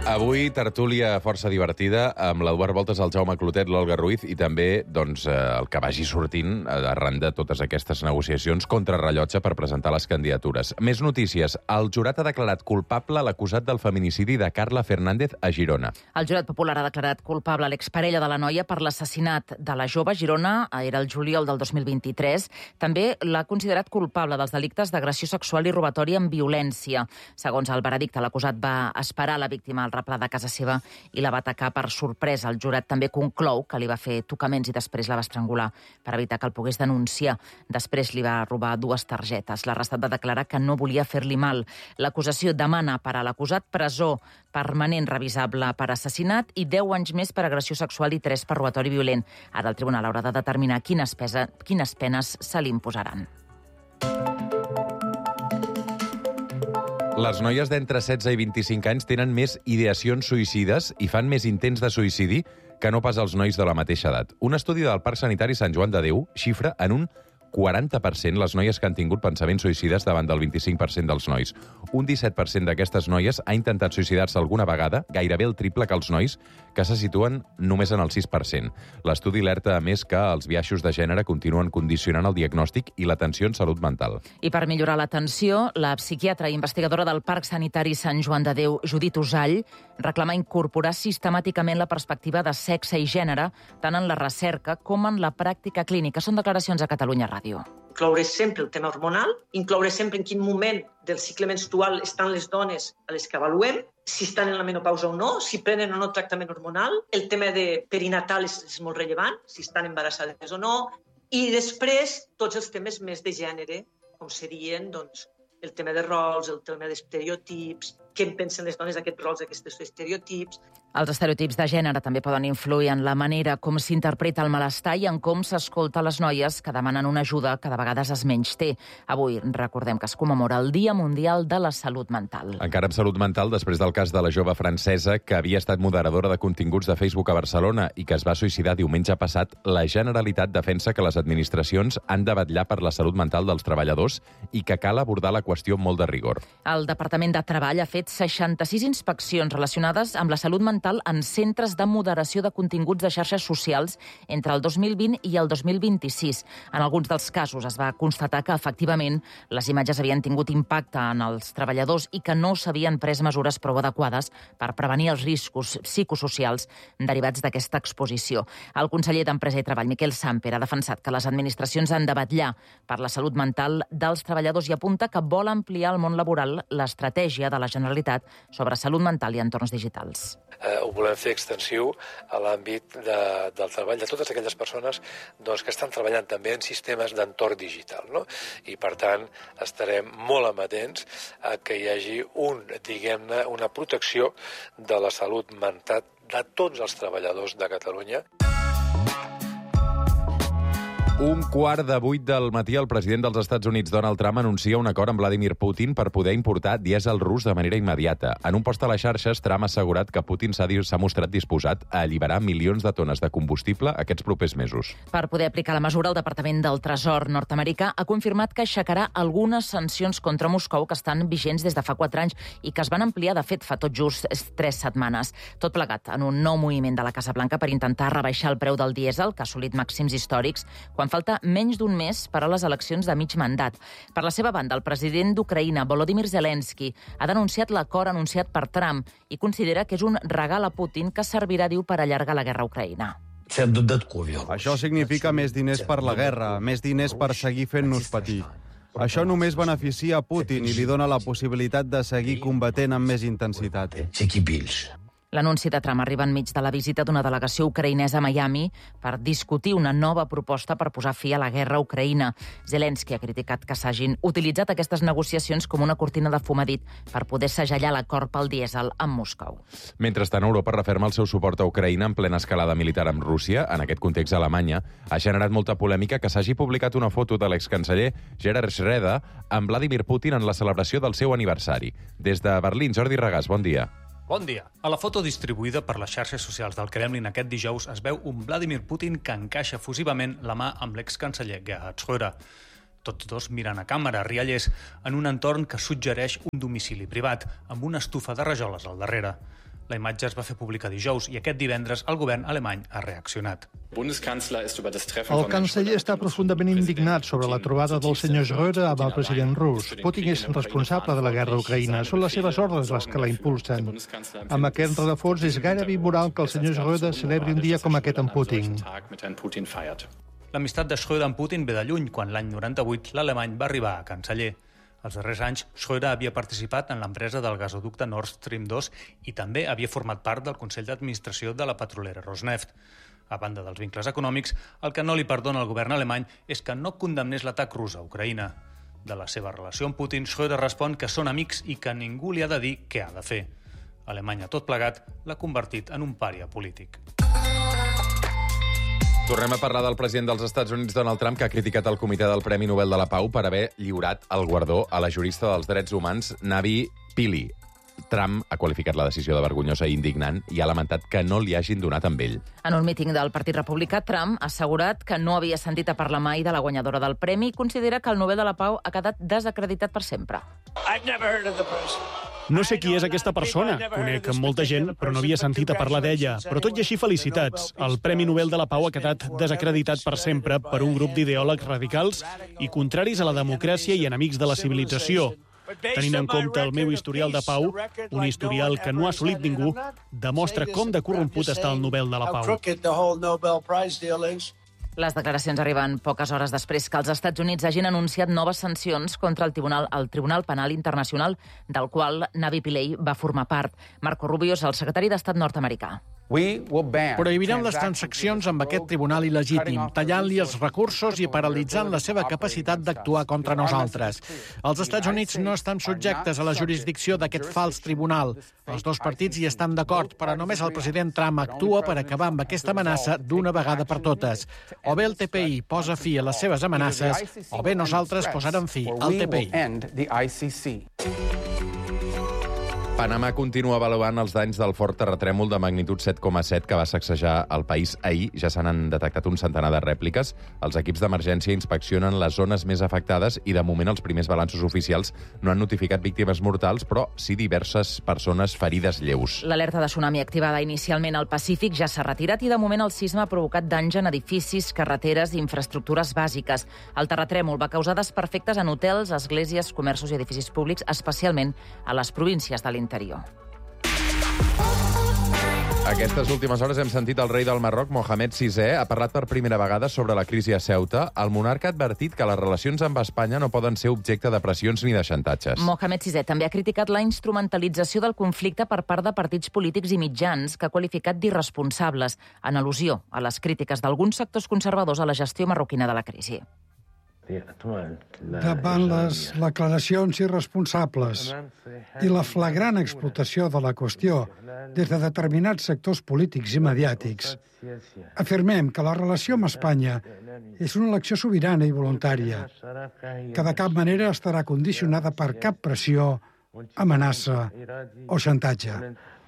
Avui, tertúlia força divertida amb l'Eduard Voltes, el Jaume Clotet, l'Olga Ruiz i també el que vagi sortint arran de totes aquestes negociacions contra rellotge per presentar les candidatures. Més notícies. El jurat ha declarat culpable l'acusat del feminicidi de Carla Fernández a Girona. El jurat popular ha declarat culpable l'exparella de la noia per l'assassinat de la jove. Girona era el juliol del 2023. També l'ha considerat culpable dels delictes d'agressió sexual i robatori amb violència. Segons el veredicte, l'acusat va esperar la víctima al replà de casa seva i la va atacar per sorpresa. El jurat també conclou que li va fer tocaments i després la va estrangular per evitar que el pogués denunciar. Després li va robar 2 targetes. L'arrestat va declarar que no volia fer-li mal. L'acusació demana per a l'acusat presó permanent revisable per assassinat i 10 anys més per agressió sexual i 3 per robatori violent. Ara el tribunal haurà de determinar quines penes se li imposaran. Les noies d'entre 16 i 25 anys tenen més ideacions suïcides i fan més intents de suïcidi que no pas els nois de la mateixa edat. Un estudi del Parc Sanitari Sant Joan de Déu xifra en un 40% les noies que han tingut pensaments suïcides davant del 25% dels nois. Un 17% d'aquestes noies ha intentat suïcidar-se alguna vegada, gairebé el triple que els nois, que se situen només en el 6%. L'estudi alerta, a més, que els biaixos de gènere continuen condicionant el diagnòstic i l'atenció en salut mental. I per millorar l'atenció, la psiquiatra i investigadora del Parc Sanitari Sant Joan de Déu, Judit Usall, reclama incorporar sistemàticament la perspectiva de sexe i gènere, tant en la recerca com en la pràctica clínica. Són declaracions a Catalunya Ràdio. Incloure sempre el tema hormonal, incloure sempre en quin moment del cicle menstrual estan les dones a les que avaluem, si estan en la menopausa o no, si prenen o no tractament hormonal, el tema de perinatal és molt rellevant, si estan embarassades o no, i després tots els temes més de gènere, com serien el tema de rols, el tema d'estereotips, què en pensen les dones d'aquests rols, d'aquests estereotips. Els estereotips de gènere també poden influir en la manera com s'interpreta el malestar i en com s'escolta les noies que demanen una ajuda que de vegades es menysté. Avui recordem que es commemora el Dia Mundial de la Salut Mental. Encara amb salut mental, després del cas de la jove francesa que havia estat moderadora de continguts de Facebook a Barcelona i que es va suïcidar diumenge passat, la Generalitat defensa que les administracions han de vetllar per la salut mental dels treballadors i que cal abordar la qüestió amb molt de rigor. El Departament de Treball ha fet 66 inspeccions relacionades amb la salut mental en centres de moderació de continguts de xarxes socials entre el 2020 i el 2026. En alguns dels casos es va constatar que, efectivament, les imatges havien tingut impacte en els treballadors i que no s'havien pres mesures prou adequades per prevenir els riscos psicosocials derivats d'aquesta exposició. El conseller d'Empresa i Treball, Miquel Samper, ha defensat que les administracions han de vetllar per la salut mental dels treballadors i apunta que vol ampliar al món laboral l'estratègia de la Generalitat sobre salut mental i entorns digitals. Ho volem fer extensiu a l'àmbit del treball de totes aquelles persones que estan treballant també en sistemes d'entorn digital. No? I, per tant, estarem molt amatents a que hi hagi una protecció de la salut mental de tots els treballadors de Catalunya. 7:15 del matí, el president dels Estats Units, Donald Trump, anuncia un acord amb Vladimir Putin per poder importar dièsel rus de manera immediata. En un post a les xarxes, Trump ha assegurat que Putin s'ha mostrat disposat a alliberar milions de tones de combustible aquests propers mesos. Per poder aplicar la mesura, el Departament del Tresor nord-americà ha confirmat que aixecarà algunes sancions contra Moscou que estan vigents des de fa 4 anys i que es van ampliar, de fet, fa tot just 3 setmanes. Tot plegat en un nou moviment de la Casa Blanca per intentar rebaixar el preu del dièsel, que ha assolit màxims històrics, quan falta menys d'un mes per a les eleccions de mig mandat. Per la seva banda, el president d'Ucraïna, Volodymyr Zelensky, ha denunciat l'acord anunciat per Trump i considera que és un regal a Putin que servirà, diu, per allargar la guerra a Ucraïna. Això significa més diners per la guerra, més diners per seguir fent-nos patir. Això només beneficia a Putin i li dona la possibilitat de seguir combatent amb més intensitat. L'anunci de Trump arriba enmig de la visita d'una delegació ucraïnesa a Miami per discutir una nova proposta per posar fi a la guerra a Ucraïna. Zelensky ha criticat que s'hagin utilitzat aquestes negociacions com una cortina de fum, ha dit, per poder segellar l'acord pel dièsel amb Moscou. Mentrestant, Europa referma el seu suport a Ucraïna en plena escalada militar amb Rússia. En aquest context, Alemanya ha generat molta polèmica que s'hagi publicat una foto de l'excanceller Gerhard Schröder amb Vladimir Putin en la celebració del seu aniversari. Des de Berlín, Jordi Regàs, bon dia. Bon dia. A la foto distribuïda per les xarxes socials del Kremlin aquest dijous es veu un Vladimir Putin que encaixa efusivament la mà amb l'excanceller Gerhard Schröder. Tots dos miren a càmera, riallers, en un entorn que suggereix un domicili privat, amb una estufa de rajoles al darrere. La imatge es va fer pública dijous i aquest divendres el govern alemany ha reaccionat. El canceller està profundament indignat sobre la trobada del senyor Schröder amb el president rus. Putin és responsable de la guerra a Ucraïna. Són les seves ordres les que la impulsen. Amb aquest rerefons és gairebé immoral que el senyor Schröder celebri un dia com aquest amb Putin. L'amistat de Schröder amb Putin ve de lluny, quan l'any 98 l'alemany va arribar a canceller. Els darrers anys, Schröder havia participat en l'empresa del gasoducte Nord Stream 2 i també havia format part del Consell d'Administració de la petrolera Rosneft. A banda dels vincles econòmics, el que no li perdona al govern alemany és que no condemnés l'atac rus a Ucraïna. De la seva relació amb Putin, Schröder respon que són amics i que ningú li ha de dir què ha de fer. Alemanya, tot plegat, l'ha convertit en un pària polític. Tornem a parlar del president dels Estats Units, Donald Trump, que ha criticat el Comitè del Premi Nobel de la Pau per haver lliurat el guardó a la jurista dels drets humans, Navi Pillay. Trump ha qualificat la decisió de vergonyosa i indignant i ha lamentat que no li hagin donat amb ell. En un míting del Partit Republicà, Trump ha assegurat que no havia sentit a parlar mai de la guanyadora del premi i considera que el Nobel de la Pau ha quedat desacreditat per sempre. No sé qui és aquesta persona. Conec molta gent, però no havia sentit a parlar d'ella. Però tot i així, felicitats. El Premi Nobel de la Pau ha quedat desacreditat per sempre per un grup d'ideòlegs radicals i contraris a la democràcia i enemics de la civilització. Tenint en compte el meu historial de pau, un historial que no ha assolit ningú, demostra com de corromput està el Nobel de la Pau. Les declaracions arriben poques hores després que els Estats Units hagin anunciat noves sancions contra el Tribunal Penal Internacional, del qual Navi Pillay va formar part. Marco Rubio és el secretari d'Estat nord-americà. Prohibiran les transaccions amb aquest tribunal il·legítim, tallant-li els recursos i paralitzant la seva capacitat d'actuar contra nosaltres. Els Estats Units no estan subjectes a la jurisdicció d'aquest fals tribunal. Els dos partits hi estan d'acord, però només el president Trump actua per acabar amb aquesta amenaça d'una vegada per totes. O bé el TPI posa fi a les seves amenaces, o bé nosaltres posarem fi al TPI. Panamà continua avaluant els danys del fort terratrèmol de magnitud 7,7 que va sacsejar el país ahir. Ja se n'han detectat un centenar de rèpliques. Els equips d'emergència inspeccionen les zones més afectades i, de moment, els primers balanços oficials no han notificat víctimes mortals, però sí diverses persones ferides lleus. L'alerta de tsunami activada inicialment al Pacífic ja s'ha retirat i, de moment, el sisme ha provocat danys en edificis, carreteres i infraestructures bàsiques. El terratrèmol va causar desperfectes en hotels, esglésies, comerços i edificis públics, especialment a les províncies de l'interior. Aquestes últimes hores hem sentit el rei del Marroc, Mohamed VI, ha parlat per primera vegada sobre la crisi a Ceuta. El monarca ha advertit que les relacions amb Espanya no poden ser objecte de pressions ni de xantatges. Mohamed VI també ha criticat la instrumentalització del conflicte per part de partits polítics i mitjans que ha qualificat d'irresponsables, en al·lusió a les crítiques d'alguns sectors conservadors a la gestió marroquina de la crisi. Davant les declaracions irresponsables i la flagrant explotació de la qüestió des de determinats sectors polítics i mediàtics, afirmem que la relació amb Espanya és una elecció sobirana i voluntària, que de cap manera estarà condicionada per cap pressió, amenaça o xantatge.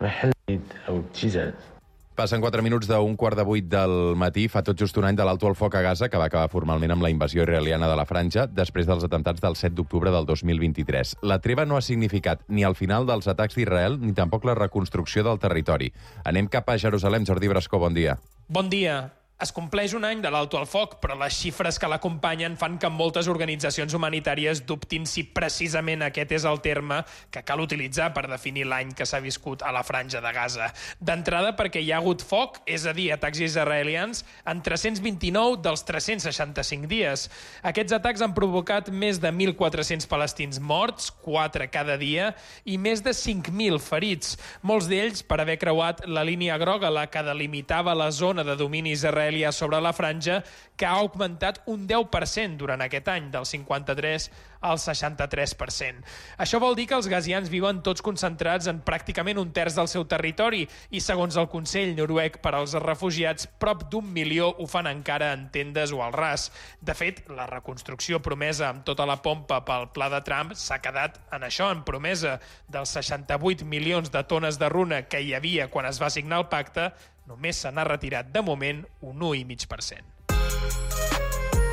Passen 4 minuts d'un 7:15 del matí. Fa tot just un any de l'alto al foc a Gaza, que va acabar formalment amb la invasió israeliana de la Franja després dels atemptats del 7 d'octubre del 2023. La treva no ha significat ni el final dels atacs d'Israel ni tampoc la reconstrucció del territori. Anem cap a Jerusalem. Jordi Brascó, bon dia. Bon dia. Es compleix un any de l'alto al foc, però les xifres que l'acompanyen fan que moltes organitzacions humanitàries dubtin si precisament aquest és el terme que cal utilitzar per definir l'any que s'ha viscut a la Franja de Gaza. D'entrada, perquè hi ha hagut foc, és a dir, atacs israelians, en 329 dels 365 dies. Aquests atacs han provocat més de 1.400 palestins morts, 4 cada dia, i més de 5.000 ferits, molts d'ells per haver creuat la línia groga, la que delimitava la zona de domini israelià sobre la Franja, que ha augmentat un 10% durant aquest any, del 53 al 63%. Això vol dir que els gazians viuen tots concentrats en pràcticament un terç del seu territori i, segons el Consell Noruec per als Refugiats, prop d'1 milió ho fan encara en tendes o al ras. De fet, la reconstrucció promesa amb tota la pompa pel pla de Trump s'ha quedat en això, en promesa. Dels 68 milions de tones de runa que hi havia quan es va signar el pacte, només se n'ha retirat de moment un 1,5%.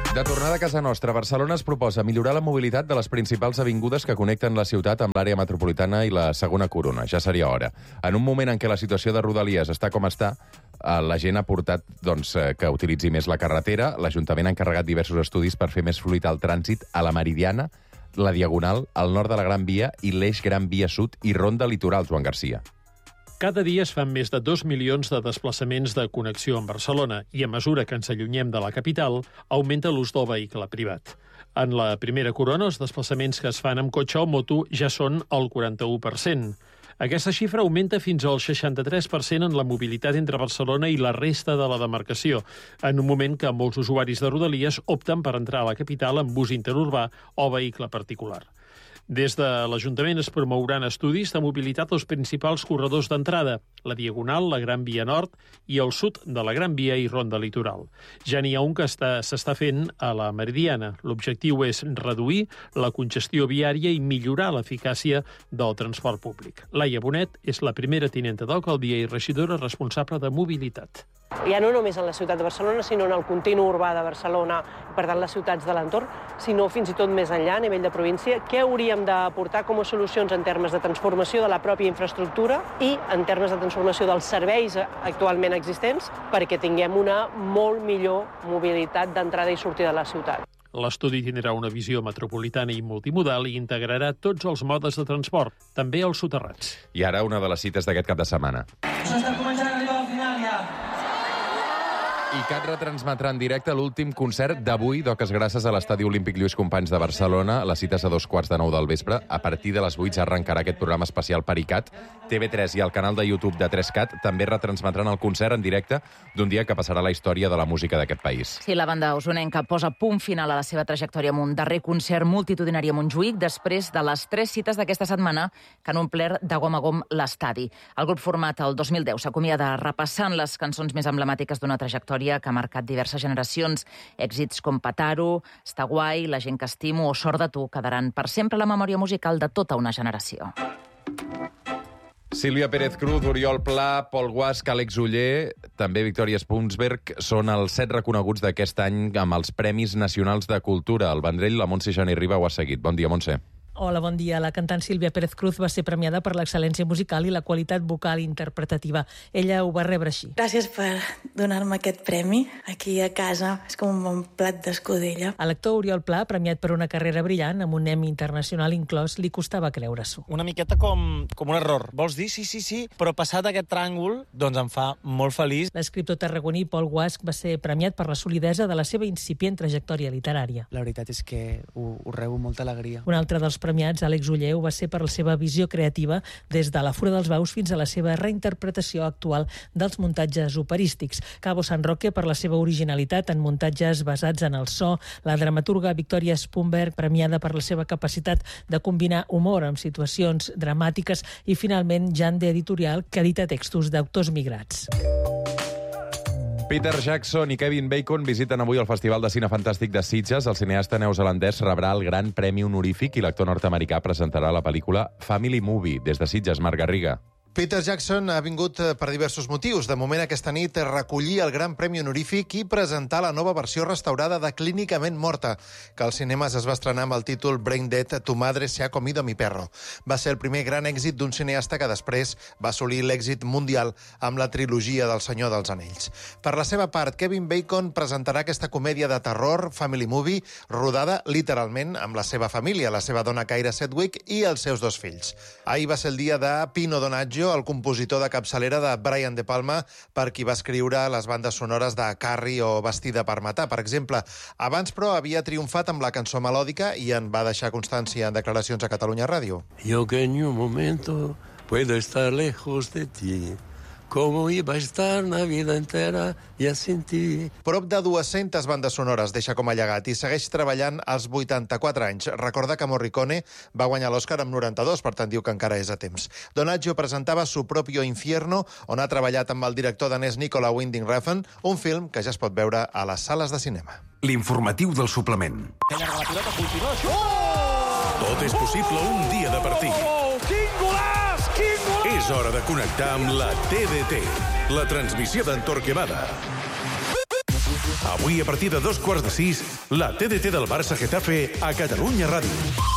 De tornada a casa nostra, Barcelona es proposa millorar la mobilitat de les principals avingudes que connecten la ciutat amb l'àrea metropolitana i la segona corona. Ja seria hora. En un moment en què la situació de Rodalies està com està, la gent ha portat que utilitzi més la carretera. L'Ajuntament ha encarregat diversos estudis per fer més fluid el trànsit a la Meridiana, la Diagonal, el nord de la Gran Via i l'eix Gran Via Sud i Ronda Litoral, Joan Garcia. Cada dia es fan més de 2 milions de desplaçaments de connexió amb Barcelona i a mesura que ens allunyem de la capital, augmenta l'ús del vehicle privat. En la primera corona, els desplaçaments que es fan amb cotxe o moto ja són el 41%. Aquesta xifra augmenta fins al 63% en la mobilitat entre Barcelona i la resta de la demarcació, en un moment que molts usuaris de Rodalies opten per entrar a la capital amb bus interurbà o vehicle particular. Des de l'Ajuntament es promouran estudis de mobilitat als principals corredors d'entrada, la Diagonal, la Gran Via Nord i el sud de la Gran Via i Ronda Litoral. Ja n'hi ha un que s'està fent a la Meridiana. L'objectiu és reduir la congestió viària i millorar l'eficàcia del transport públic. Laia Bonet és la primera tinenta d'alcaldia i regidora responsable de mobilitat. Ja no només en la ciutat de Barcelona, sinó en el continu urbà de Barcelona, per tant les ciutats de l'entorn, sinó fins i tot més enllà, a nivell de província. Què hauríem d'aportar com a solucions en termes de transformació de la pròpia infraestructura i en termes de transformació dels serveis actualment existents perquè tinguem una molt millor mobilitat d'entrada i sortida de la ciutat. L'estudi tindrà una visió metropolitana i multimodal i integrarà tots els modes de transport, també els soterrats. I ara una de les cites d'aquest cap de setmana. Això està començant a arribar al final ja. ICAT retransmetrà en directe l'últim concert d'avui d'Oques Grasses a l'Estadi Olímpic Lluís Companys de Barcelona. La cita és a 2:15 del vespre. A partir de les 8 arrencarà aquest programa especial per ICAT. TV3 i el canal de YouTube de 3CAT també retransmetran el concert en directe d'un dia que passarà a la història de la música d'aquest país. Sí, la banda usonenca posa punt final a la seva trajectòria amb un darrer concert multitudinari a Montjuïc després de les 3 cites d'aquesta setmana que han omplert de gom a gom l'estadi. El grup format el 2010 s'acomiada repassant les cançons més emblemàtiques d'una trajectòria que ha marcat diverses generacions. Èxits com Pataro, Està guai, La gent que estimo o Sort de tu quedaran per sempre a la memòria musical de tota una generació. Sílvia Pérez Cruz, Oriol Pla, Pol Guasch, Àlex Oller, també Victòria Spunsberg, són els 7 reconeguts d'aquest any amb els Premis Nacionals de Cultura. El Vendrell, la Montse Jani Riba ho ha seguit. Bon dia, Montse. Hola, bon dia. La cantant Sílvia Pérez Cruz va ser premiada per l'excel·lència musical i la qualitat vocal interpretativa. Ella ho va rebre així. Gràcies per donar-me aquest premi aquí a casa. És com un bon plat d'escudella. A l'actor Oriol Pla, premiat per una carrera brillant amb un Emmy internacional inclòs, li costava creure-s'ho. Una miqueta com un error. Vols dir sí, però passat aquest tràngol, doncs em fa molt feliç. L'escriptor tarragoní Pol Guasch va ser premiat per la solidesa de la seva incipient trajectòria literària. La veritat és que ho rebo amb molta alegria. Un altre dels premiats, Àlex Oller, va ser per la seva visió creativa des de La Fura dels Baus fins a la seva reinterpretació actual dels muntatges operístics. Cabo San Roque per la seva originalitat en muntatges basats en el so, la dramaturga Victòria Spunsberg, premiada per la seva capacitat de combinar humor amb situacions dramàtiques, i finalment Jan de Editorial, que edita textos d'autors migrats. Peter Jackson i Kevin Bacon visiten avui el Festival de Cine Fantàstic de Sitges. El cineasta neozelandès rebrà el Gran Premi Honorífic i l'actor nord-americà presentarà la pel·lícula Family Movie. Des de Sitges, Marc Garriga. Peter Jackson ha vingut per diversos motius. De moment, aquesta nit recollir el Gran Premi Honorífic i presentar la nova versió restaurada de Clínicament Morta, que als cinemes es va estrenar amb el títol Brain Dead, tu madre se ha comido a mi perro. Va ser el primer gran èxit d'un cineasta que després va assolir l'èxit mundial amb la trilogia del Senyor dels Anells. Per la seva part, Kevin Bacon presentarà aquesta comèdia de terror, Family Movie, rodada literalment amb la seva família, la seva dona Kyra Sedgwick i els seus 2 fills. Ahir va ser el dia de Pino Donaggio, el compositor de capçalera de Brian De Palma, per qui va escriure les bandes sonores de Carrie o Vestida per matar, per exemple. Abans, però, havia triomfat amb la cançó melòdica i en va deixar constància en declaracions a Catalunya Ràdio. Yo que en un momento puedo estar lejos de ti. ¿Cómo iba a estar la vida entera ya sin ti? Prop de 200 bandes sonores deixa com a llegat i segueix treballant als 84 anys. Recorda que Morricone va guanyar l'Oscar amb 92, per tant diu que encara és a temps. Donaggio presentava Su propio infierno, on ha treballat amb el director danès Nicola Winding Refn, un film que ja es pot veure a les sales de cinema. L'informatiu del suplement. Tot és possible un dia de partit. És hora de connectar amb la TDT, la transmissió d'en Torquemada. Avui, a partir de 5:15, la TDT del Barça-Getafe a Catalunya Ràdio.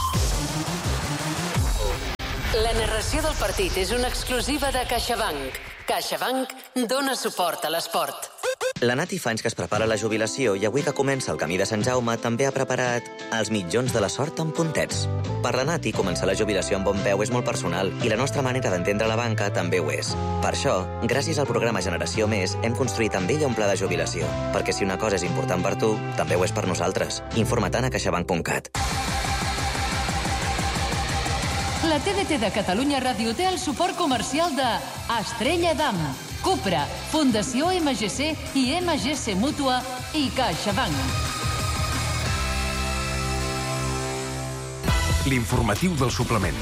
La narració del partit és una exclusiva de CaixaBank. CaixaBank dona suport a l'esport. La Nati fa anys que es prepara la jubilació i avui que comença el camí de Sant Jaume també ha preparat els mitjons de la sort amb puntets. Per la Nati, començar la jubilació amb bon peu és molt personal i la nostra manera d'entendre la banca també ho és. Per això, gràcies al programa Generació Més, hem construït amb ella un pla de jubilació. Perquè si una cosa és important per tu, també ho és per nosaltres. Informa't a caixabank.cat. La TDT de Catalunya Ràdio té el suport comercial de Estrella Damm, Cupra, Fundació MGC i MGC Mútua i CaixaBank. L'informatiu del suplement.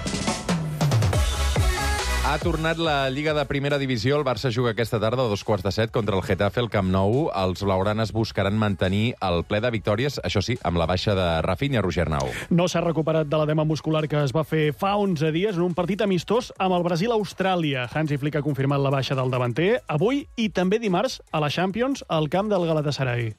Ha tornat la Lliga de Primera Divisió. El Barça juga aquesta tarda a 7:15 contra el Getafe al Camp Nou. Els blaugranes buscaran mantenir el ple de victòries, això sí, amb la baixa de Rafinha, Roger Nau. No s'ha recuperat de l'edema muscular que es va fer fa 11 dies en un partit amistós amb el Brasil-Austràlia. Hansi Flick ha confirmat la baixa del davanter avui i també dimarts a la Champions al camp del Galatasaray.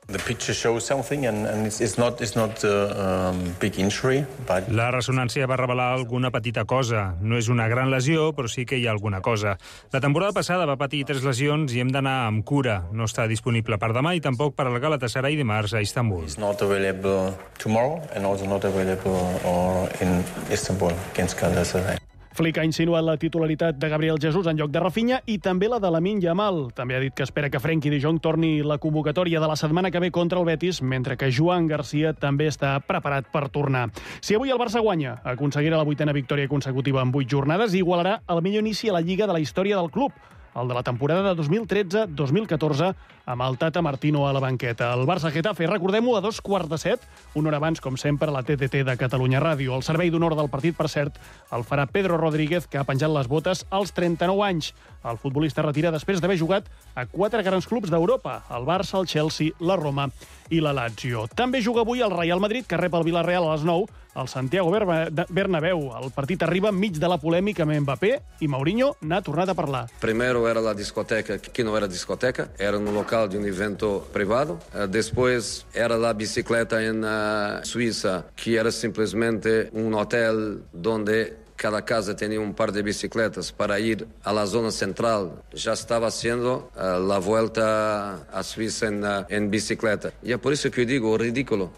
La ressonància va revelar alguna petita cosa. No és una gran lesió, però sí que hi ha alguna cosa. La temporada passada va patir 3 lesions i hem d'anar amb cura. No està disponible per demà i tampoc per al Galatasaray dimarts a Istanbul. It's not available tomorrow and also not available in Istanbul against Galatasaray. Flick ha insinuat la titularitat de Gabriel Jesús en lloc de Rafinha i també la de Lamine Yamal. També ha dit que espera que Frenkie de Jong torni la convocatòria de la setmana que ve contra el Betis, mentre que Joan Garcia també està preparat per tornar. Si avui el Barça guanya, aconseguirà la 8ª victòria consecutiva en 8 jornades i igualarà el millor inici a la Lliga de la història del club, el de la temporada de 2013-2014, amb el Tata Martino a la banqueta. El Barça-Getafe, recordem-ho, a 7:15, una hora abans, com sempre, a la TDT de Catalunya Ràdio. El servei d'honor del partit, per cert, el farà Pedro Rodríguez, que ha penjat les botes als 39 anys. El futbolista retira després d'haver jugat a 4 grans clubs d'Europa, el Barça, el Chelsea, la Roma i la Lazio. També juga avui el Real Madrid, que rep el Villarreal a les 9, al Santiago Bernabéu. El partit arriba enmig de la polèmica amb Mbappé i Mourinho n'ha tornat a parlar. Primero era la discoteca, que no era discoteca, era un local de un evento privado. Después era la bicicleta en Suiza, que era simplemente un hotel donde cada casa tenía un par de bicicletas para ir a la zona central. Ya estaba haciendo la vuelta a Suiza en bicicleta. Y es por eso que yo digo, ridículo.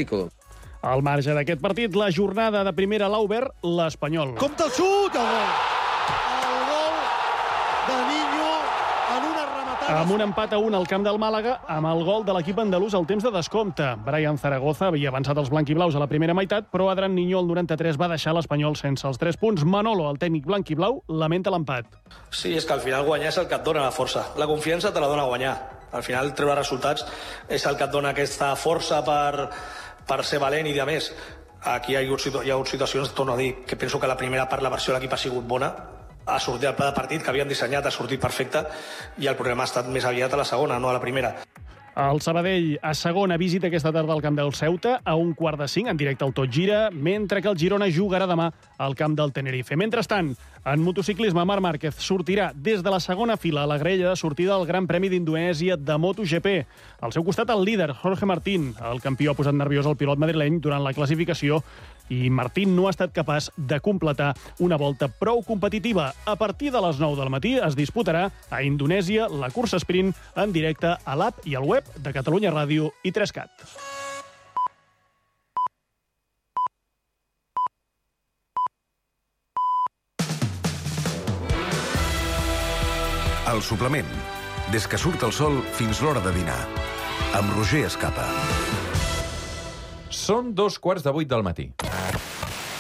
Al marge d'aquest partit, la jornada de primera l'ha obert l'Espanyol. Compte el xut, el gol! El gol de Niño en una rematada... Amb un empat a 1 al camp del Màlaga, amb el gol de l'equip andalús al temps de descompte. Brian Zaragoza havia avançat els blanquiblaus a la primera meitat, però Adrián Niño al 93 va deixar l'Espanyol sense els 3 punts. Manolo, el tècnic blanquiblau, lamenta l'empat. Sí, és que al final guanyar és el que et dona la força. La confiança te la dona guanyar. Al final treure resultats és el que et dona aquesta força per ser valent i, a més, aquí hi ha hagut situacions, torno a dir, que penso que la primera part la versió de l'equip ha sigut bona, ha sortit el pla de partit que havíem dissenyat, ha sortit perfecte, i el problema ha estat més aviat a la segona, no a la primera. El Sabadell a segona visita aquesta tarda al camp del Ceuta a 4:45 en directe al Tot Gira, mentre que el Girona jugarà demà al camp del Tenerife. Mentrestant, en motociclisme, Marc Márquez sortirà des de la segona fila a la grella de sortida del Gran Premi d'Indonèsia de MotoGP. Al seu costat, el líder, Jorge Martín. El campió ha posat nerviós el pilot madrileny durant la classificació i Martín no ha estat capaç de completar una volta prou competitiva. A partir de les 9 del matí es disputarà a Indonèsia la cursa sprint en directe a l'app i al web de Catalunya Ràdio i 3CAT. El suplement. Des que surt el sol fins l'hora de dinar. Amb Roger Escapa. Són 7:15 del matí.